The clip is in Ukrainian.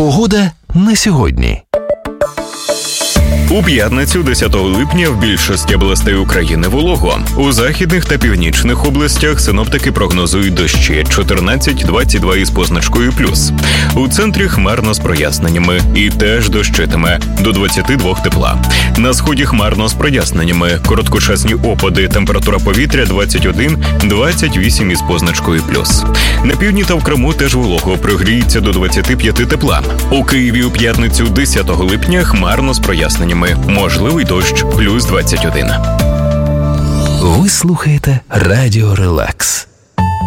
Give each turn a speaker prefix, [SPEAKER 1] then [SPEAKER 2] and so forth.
[SPEAKER 1] Погода на сьогодні.
[SPEAKER 2] У п'ятницю, 10 липня, в більшості областей України волого. У західних та північних областях синоптики прогнозують дощі 14-22 із позначкою плюс. У центрі хмарно з проясненнями і теж дощитиме до 22 тепла. На сході хмарно з проясненнями, короткочасні опади, температура повітря 21-28 із позначкою плюс. На півдні та в Криму теж волого, прогріється до 25 тепла. У Києві у п'ятницю, 10 липня, хмарно з проясненнями. Можливий дощ плюс 21.
[SPEAKER 1] Ви слухаєте Радіо Релакс.